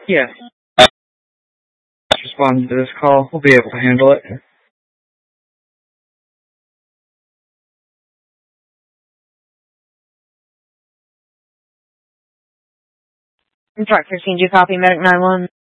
Yes. Respond to this call. We'll be able to handle it. Truck 15, do you copy Medic 9-1?